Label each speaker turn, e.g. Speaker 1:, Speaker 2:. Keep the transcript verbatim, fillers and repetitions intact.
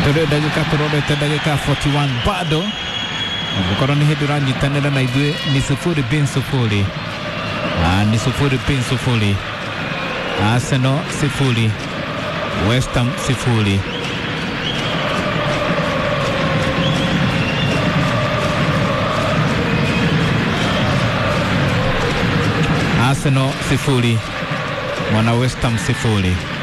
Speaker 1: Tore dakika turore te dakika arobaini na moja bado Mkoro ni hedura nyitanera na idue ni sufuri bin sufuri. Ah, ni sufuri bin sufuri. Arsenal sifuri, West Ham sifuri. Arsenal sifuri, mwana West Ham sifuri.